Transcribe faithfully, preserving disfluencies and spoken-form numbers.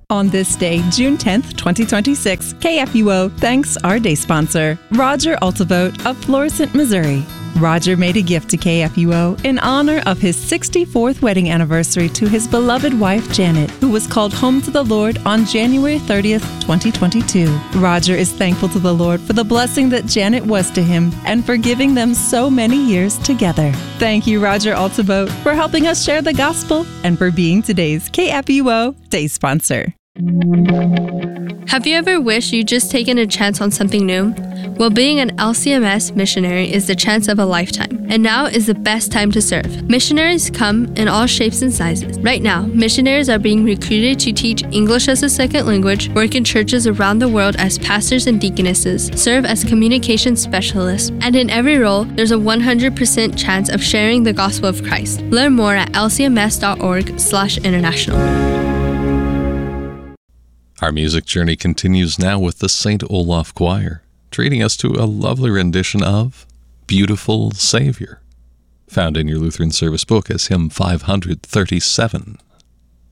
On this day, June tenth, twenty twenty-six, K F U O thanks our day sponsor, Roger Altavote of Florissant, Missouri. Roger made a gift to K F U O in honor of his sixty-fourth wedding anniversary to his beloved wife, Janet, who was called home to the Lord on January thirtieth, twenty twenty-two. Roger is thankful to the Lord for the blessing that Janet was to him and for giving them so many years together. Thank you, Roger Altavote, for helping us share the gospel and for being today's K F U O Day Sponsor. Have you ever wished you'd just taken a chance on something new? Well, being an L C M S missionary is the chance of a lifetime, and now is the best time to serve. Missionaries come in all shapes and sizes. Right now, missionaries are being recruited to teach English as a second language, work in churches around the world as pastors and deaconesses, serve as communication specialists, and in every role, there's a one hundred percent chance of sharing the gospel of Christ. Learn more at l c m s dot org slash international. Our music journey continues now with the Saint Olaf Choir, treating us to a lovely rendition of Beautiful Savior, found in your Lutheran service book as hymn five hundred thirty-seven.